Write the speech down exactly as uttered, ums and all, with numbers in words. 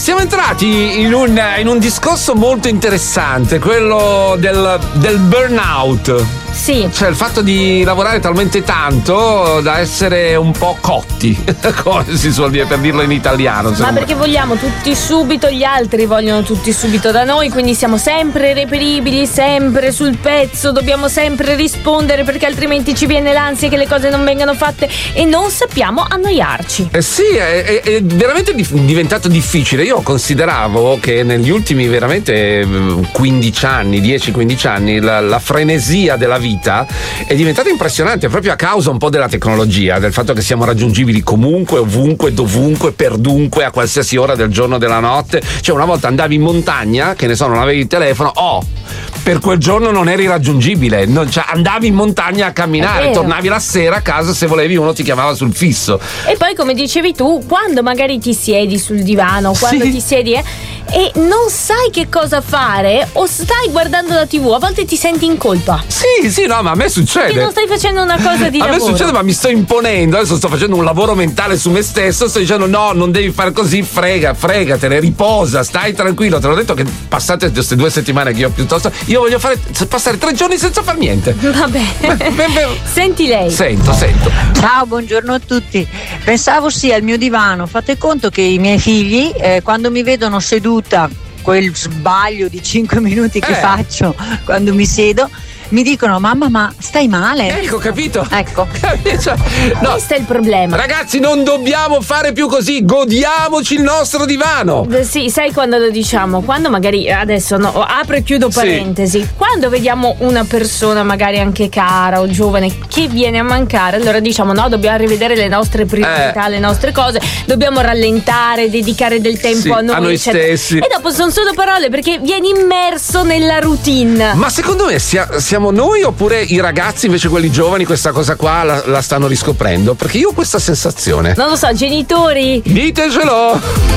siamo entrati in un, in un discorso molto interessante, quello del, del burnout. Sì. Cioè il fatto di lavorare talmente tanto da essere un po' cotti, come si suol dire, per dirlo in italiano. Ma perché vogliamo tutti subito, gli altri vogliono tutti subito da noi, quindi siamo sempre reperibili, sempre sul pezzo, dobbiamo sempre rispondere perché altrimenti ci viene l'ansia che le cose non vengano fatte e non sappiamo annoiarci. Eh sì, è, è, è veramente diventato difficile. Io consideravo che negli ultimi veramente quindici anni, dieci quindici anni, la, la frenesia della vita è diventata impressionante proprio a causa un po' della tecnologia, del fatto che siamo raggiungibili comunque, ovunque, dovunque, perdunque, a qualsiasi ora del giorno o della notte. Cioè una volta andavi in montagna, che ne so, non avevi il telefono, oh, per quel giorno non eri raggiungibile, non, cioè andavi in montagna a camminare, tornavi la sera a casa, se volevi uno ti chiamava sul fisso. E poi come dicevi tu, quando magari ti siedi sul divano, quando sì. ti siedi eh, e non sai che cosa fare o stai guardando la tivù, a volte ti senti in colpa. Sì, sì, no, ma a me succede. Che non stai facendo una cosa di a lavoro. A me succede, ma mi sto imponendo, adesso sto facendo un lavoro mentale su me stesso, sto dicendo no, non devi fare così, frega, fregatene, riposa, stai tranquillo. Te l'ho detto che passate queste due settimane che io piuttosto, io voglio fare passare tre giorni senza far niente. Vabbè. Senti lei. Sento, sento. Ciao, buongiorno a tutti. Pensavo sia il mio divano. Fate conto che i miei figli, eh, quando mi vedono seduta, quel sbaglio di cinque minuti che eh. faccio quando mi siedo, mi dicono mamma ma stai male? Ecco, capito? Ecco. Cioè, no. Questo è il problema. Ragazzi, non dobbiamo fare più così, godiamoci il nostro divano. Sì, sai quando lo diciamo? Quando magari, adesso no, apro e chiudo parentesi, sì. Quando vediamo una persona magari anche cara o giovane che viene a mancare, allora diciamo no, dobbiamo rivedere le nostre priorità, eh. le nostre cose, dobbiamo rallentare, dedicare del tempo sì, a noi, a noi eccetera. stessi. E dopo sono solo parole perché vieni immerso nella routine. Ma secondo me sia, siamo noi oppure i ragazzi, invece quelli giovani, questa cosa qua la, la stanno riscoprendo? Perché io ho questa sensazione. Non lo so, genitori, ditecelo.